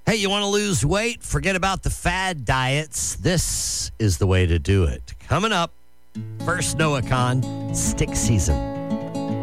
Hey, you want to lose weight? Forget about the fad diets. This is the way to do it. Coming up, first NOAACon, stick season.